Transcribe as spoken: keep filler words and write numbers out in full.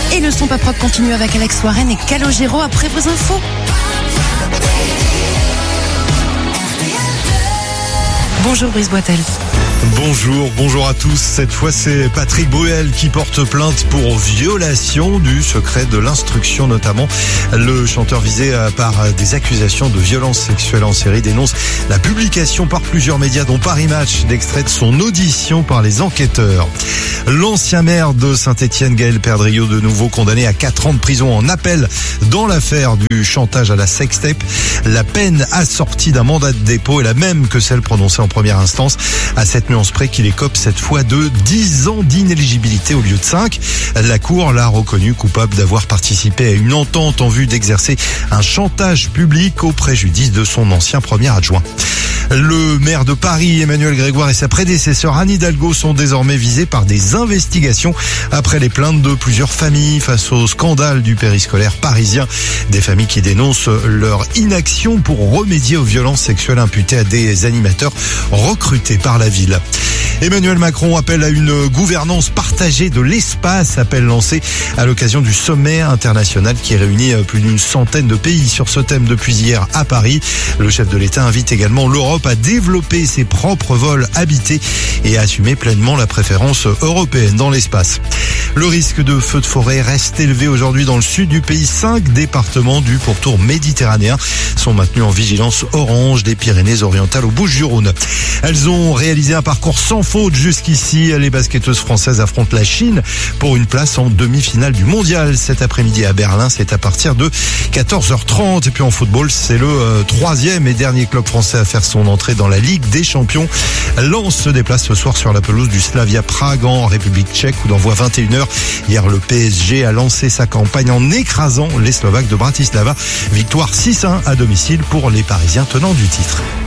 Et le son pop rock continue avec Alex Warren et Calogero après vos infos. Bonjour Brice Boitel. Bonjour, bonjour à tous. Cette fois, c'est Patrick Bruel qui porte plainte pour violation du secret de l'instruction notamment. Le chanteur visé par des accusations de violence sexuelle en série dénonce la publication par plusieurs médias dont Paris Match d'extraits de son audition par les enquêteurs. L'ancien maire de Saint-Étienne, Gaël Perdriau, de nouveau condamné à quatre ans de prison en appel dans l'affaire du chantage à la sextape. La peine assortie d'un mandat de dépôt est la même que celle prononcée en première instance, à cette nuance près qu'il écope cette fois de dix ans d'inéligibilité au lieu de cinq. La Cour l'a reconnu coupable d'avoir participé à une entente en vue d'exercer un chantage public au préjudice de son ancien premier adjoint. Le maire de Paris, Emmanuel Grégoire, et sa prédécesseur Anne Hidalgo sont désormais visés par des investigations après les plaintes de plusieurs familles face au scandale du périscolaire parisien. Des familles qui dénoncent leur inaction pour remédier aux violences sexuelles imputées à des animateurs recrutés par la ville. Emmanuel Macron appelle à une gouvernance partagée de l'espace, appel lancé à l'occasion du sommet international qui réunit plus d'une centaine de pays sur ce thème depuis hier à Paris. Le chef de l'État invite également l'Europe à développer ses propres vols habités et à assumer pleinement la préférence européenne dans l'espace. Le risque de feux de forêt reste élevé aujourd'hui dans le sud du pays. Cinq départements du pourtour méditerranéen sont maintenus en vigilance orange des Pyrénées-Orientales aux Bouches-du-Rhône. Elles ont réalisé un parcours sans faute jusqu'ici. Les basketteuses françaises affrontent la Chine pour une place en demi-finale du mondial cet après-midi à Berlin. C'est à partir de quatorze heures trente. Et puis en football, c'est le euh, troisième et dernier club français à faire son entrée dans la Ligue des Champions. Lens se déplace ce soir sur la pelouse du Slavia Prague en République tchèque où d'envoi vingt et une heures. Hier, le P S G a lancé sa campagne en écrasant les Slovaques de Bratislava. Victoire six à un à domicile pour les Parisiens tenants du titre.